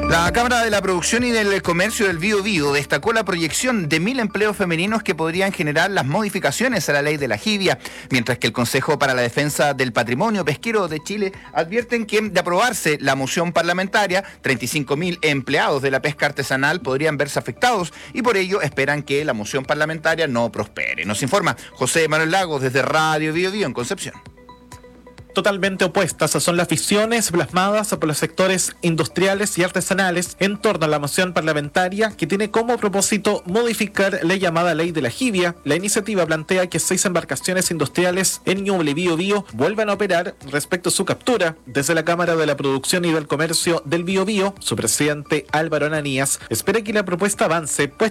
La Cámara de la Producción y del Comercio del Biobío destacó la proyección de 1.000 empleos femeninos que podrían generar las modificaciones a la ley de la jibia, mientras que el Consejo para la Defensa del Patrimonio Pesquero de Chile advierten que, de aprobarse la moción parlamentaria, 35.000 empleados de la pesca artesanal podrían verse afectados y por ello esperan que la moción parlamentaria no prospere. Nos informa José Manuel Lagos desde Radio Biobío en Concepción. Totalmente opuestas son las visiones plasmadas por los sectores industriales y artesanales en torno a la moción parlamentaria que tiene como propósito modificar la llamada ley de la jibia. La iniciativa plantea que 6 embarcaciones industriales en Ñuble y Biobío vuelvan a operar respecto a su captura. Desde la Cámara de la Producción y del Comercio del Biobío, su presidente Álvaro Ananías espera que la propuesta avance, pues